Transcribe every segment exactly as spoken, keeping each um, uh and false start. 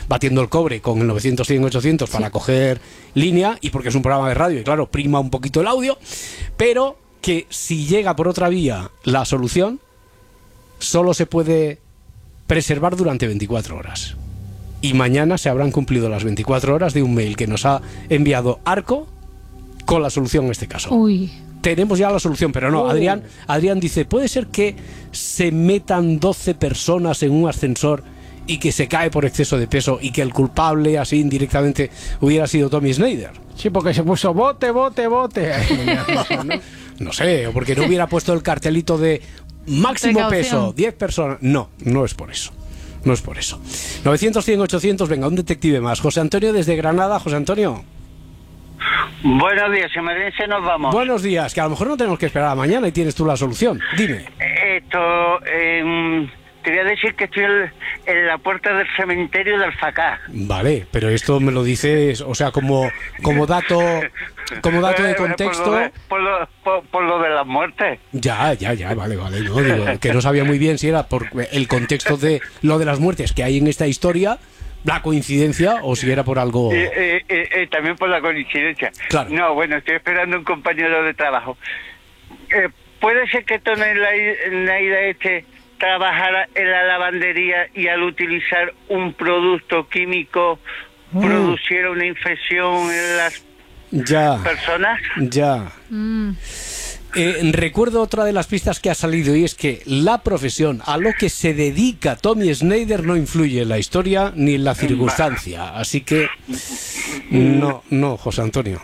batiendo el cobre con el novecientos, cien, ochocientos para sí. coger línea y porque es un programa de radio y claro, prima un poquito el audio, pero que si llega por otra vía la solución, solo se puede preservar durante veinticuatro horas. Y mañana se habrán cumplido las veinticuatro horas de un mail que nos ha enviado Arco con la solución en este caso. Uy. Tenemos ya la solución, pero no, oh. Adrián, Adrián dice, ¿puede ser que se metan doce personas en un ascensor y que se cae por exceso de peso y que el culpable así indirectamente hubiera sido Tommy Snyder? Sí, porque se puso bote, bote, bote. ¿no? No sé, o porque no hubiera puesto el cartelito de máximo peso, diez personas. No, no es por eso. No es por eso. novecientos, cien, ochocientos, venga, un detective más. José Antonio desde Granada. José Antonio. Buenos días, si me dice nos vamos. Buenos días, que a lo mejor no tenemos que esperar a mañana y tienes tú la solución. Dime. Esto, eh, te voy a decir que estoy en, en la puerta del cementerio de Alfacá. Vale, pero esto me lo dices, o sea, como, como dato... Como dato de contexto... Por lo de, por lo, por, por lo de las muertes. Ya, ya, ya, vale, vale. No, digo, que no sabía muy bien si era por el contexto de lo de las muertes que hay en esta historia, la coincidencia, o si era por algo... Eh, eh, eh, eh, también por la coincidencia. Claro. No, bueno, estoy esperando un compañero de trabajo. Eh, ¿Puede ser que Tony Naida este trabajara en la lavandería y al utilizar un producto químico mm. produciera una infección en las ya, personas? Ya. Mm. Eh, recuerdo otra de las pistas que ha salido y es que la profesión a lo que se dedica Tommy Snyder no influye en la historia ni en la circunstancia. Así que no, no, José Antonio.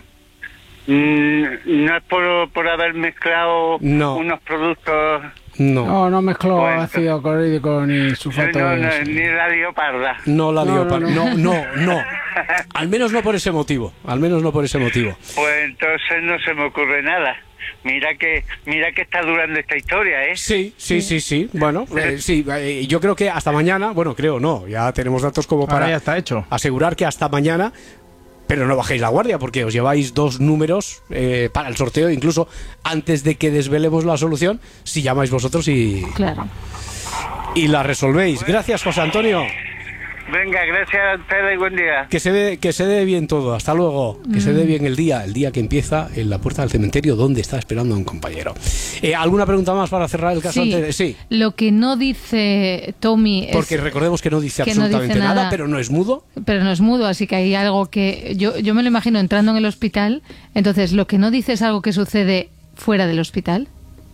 No es por, por haber mezclado no. unos productos... No, no, no mezcló bueno, ácido clorhídrico ni sulfato. No, no, ni la leoparda. No, la leoparda. No, no, no, no. Al menos no por ese motivo. Al menos no por ese motivo. Pues entonces no se me ocurre nada. Mira que mira que está durando esta historia, ¿eh? Sí, sí, sí, sí. Bueno, eh, sí, eh, yo creo que hasta mañana, bueno, creo no, ya tenemos datos como para Ahora ya está hecho. asegurar que hasta mañana, pero no bajéis la guardia porque os lleváis dos números eh, para el sorteo, incluso antes de que desvelemos la solución, si llamáis vosotros y, claro. y la resolvéis. Gracias, José Antonio. Venga, gracias a ustedes y buen día. Que se dé, que se dé bien todo, hasta luego. Que mm. se dé bien el día, el día que empieza en la puerta del cementerio donde está esperando a un compañero. Eh, ¿Alguna pregunta más para cerrar el caso? Sí, antes? Sí. Lo que no dice Tommy es... Porque recordemos que no dice que absolutamente no dice nada, nada, pero no es mudo. Pero no es mudo, así que hay algo que... Yo, yo me lo imagino entrando en el hospital, entonces lo que no dice es algo que sucede fuera del hospital.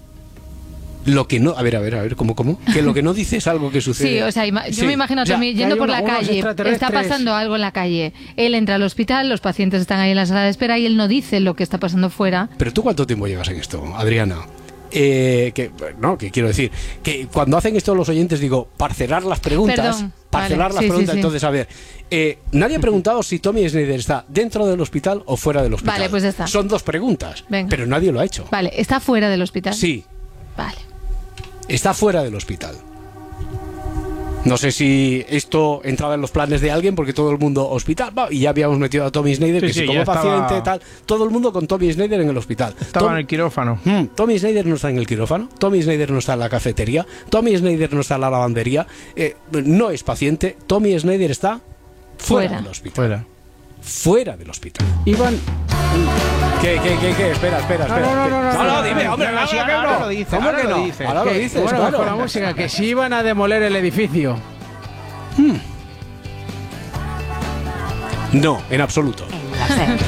Lo que no... A ver, a ver, a ver, ¿cómo, cómo? Que lo que no dice es algo que sucede... Sí, o sea, yo sí. me imagino a Tommy yendo por la calle, está pasando algo en la calle, él entra al hospital, los pacientes están ahí en la sala de espera y él no dice lo que está pasando fuera. Pero ¿tú cuánto tiempo llevas en esto, Adriana? Eh, que, no, que quiero decir, que cuando hacen esto los oyentes, digo, parcelar las preguntas... Perdón, parcelar vale, las sí, preguntas, sí, sí. entonces, a ver, eh, nadie ha preguntado si Tommy Snyder está dentro del hospital o fuera del hospital. Vale, pues ya está. Son dos preguntas, Venga. pero nadie lo ha hecho. Vale, ¿está fuera del hospital? Sí. Vale. Está fuera del hospital. No sé si esto entraba en los planes de alguien porque todo el mundo hospital, bah, y ya habíamos metido a Tommy Snyder, sí, que sí, si como paciente estaba... tal, todo el mundo con Tommy Snyder en el hospital. Estaba Tom... en el quirófano. Hmm, Tommy Snyder no está en el quirófano, Tommy Snyder no está en la cafetería, Tommy Snyder no está en la lavandería, eh, no es paciente, Tommy Snyder está fuera, fuera. del hospital. Fuera. Fuera del hospital. Iván... ¿Qué, qué, qué, qué? Espera, espera, espera. No, no, no, no, no, no, no, dime, hombre, no, ahora, ahora no. lo dice, ¿Cómo ahora que lo no? dice. Ahora lo Que, dices, bueno, claro. con la música, que si iban a demoler el edificio. Hmm. No, en absoluto. En la